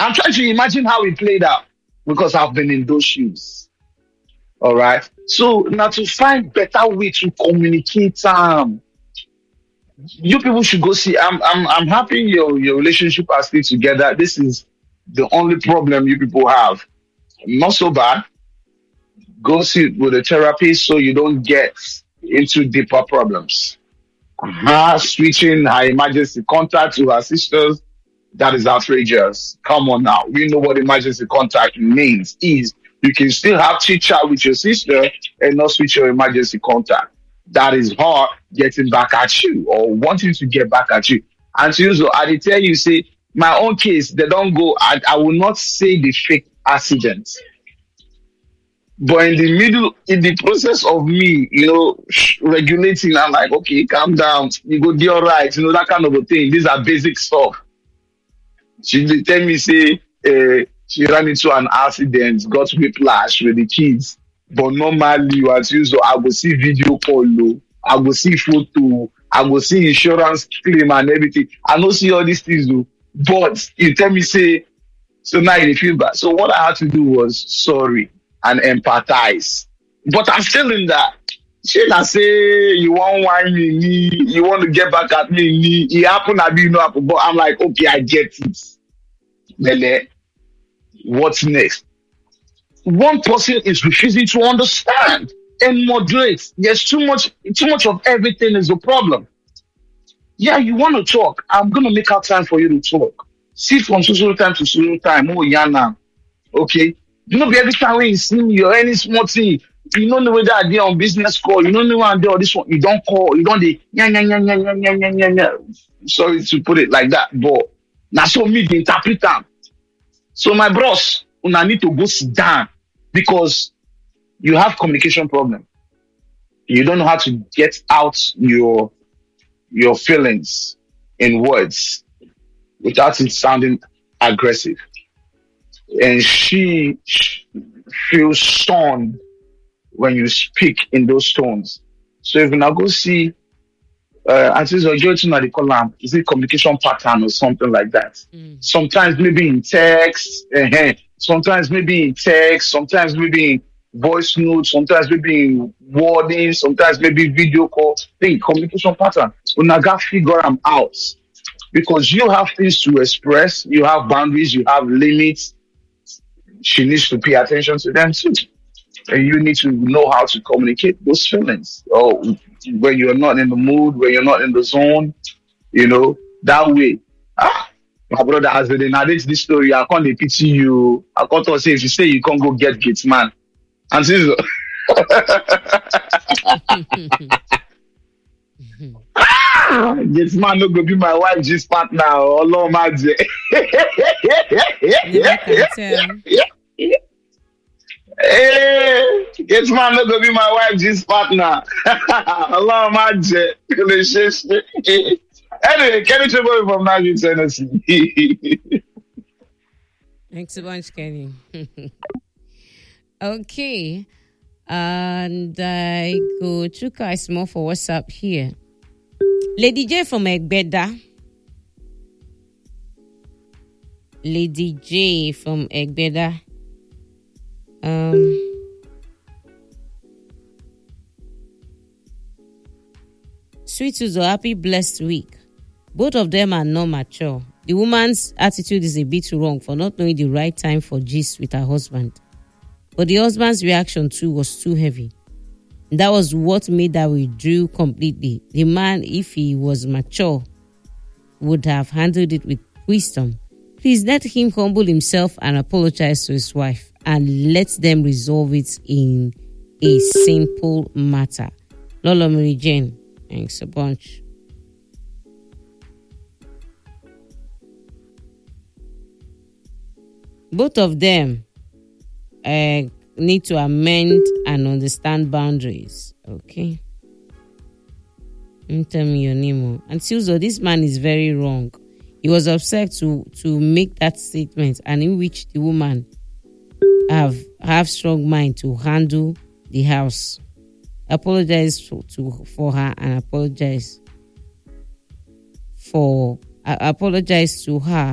I'm trying to imagine how it played out because I've been in those shoes. All right. So now to find better way to communicate, you people should go see. I'm happy your relationship are still together. This is the only problem you people have. Not so bad. Go see with a therapist so you don't get into deeper problems. Her switching her emergency contact to her sisters, that is outrageous. Come on now. We know what emergency contact means. Is you can still have chit chat with your sister and not switch your emergency contact. That is her getting back at you or wanting to get back at you. And so I did tell you, say, my own case, they don't go, I will not say the fake accident. But in the process of me, regulating, I'm like, okay, calm down. You go be all right. That kind of a thing. These are basic stuff. She did tell me, say, she ran into an accident, got whiplash with the kids. But normally, as usual, I will see video call, I will see photo, I will see insurance claim and everything. I don't see all these things, though. But you tell me, say, so now you feel bad. So what I had to do was sorry and empathize. But I'm still in that. She not say you want whine me, you want to get back at me. It happened, I didn't know. But I'm like, okay, I get it. Lele, what's next? One person is refusing to understand and moderate. There's too much of everything is a problem. Yeah, you want to talk. I'm gonna make out time for you to talk. Sit from social time to social time. Oh, yeah, now. Okay. You know, every time when you see me or any small thing, you don't know whether they're on business call, you don't know when they're on this one, you don't call, you don't yeah. Sorry to put it like that, but now so me the interpreter. So my bros, I need to go sit down because you have communication problem. You don't know how to get out your feelings in words without it sounding aggressive. And she feels stunned when you speak in those tones. So if you now go see, and since you're going to the column, is it communication pattern or something like that? Sometimes maybe in text, sometimes maybe in text, sometimes maybe in voice notes, sometimes maybe in wording, sometimes maybe video call. Think communication pattern. When I got figure them out, because you have things to express, you have boundaries, you have limits. She needs to pay attention to them too. And you need to know how to communicate those feelings. Oh, when you're not in the mood, when you're not in the zone, that way. My brother has been narrating this story. I can't pity you. I can't say if you say you can't go get Gates, man. And this Gates man no go be my wife just partner. Oh Lord, my J. Hey, Gates man no go be my wife just partner. Allah my J. Anyway, Kenny Cheboy from Nashville, Tennessee. Thanks a bunch, Kenny. Okay. And I go to guys more for WhatsApp here. Lady J from Egbeda. Lady J from Egbeda. Sweet Suzo, happy blessed week. Both of them are not mature. The woman's attitude is a bit wrong for not knowing the right time for gist with her husband. But the husband's reaction too was too heavy. That was what made her withdraw completely. The man, if he was mature, would have handled it with wisdom. Please let him humble himself and apologize to his wife and let them resolve it in a simple matter. Lolo Mary Jane, thanks a bunch. Both of them need to amend and understand boundaries. Okay. Tell me your name. And Suzo, this man is very wrong. He was upset to make that statement, and in which the woman have strong mind to handle the house. Apologize for her and apologize to her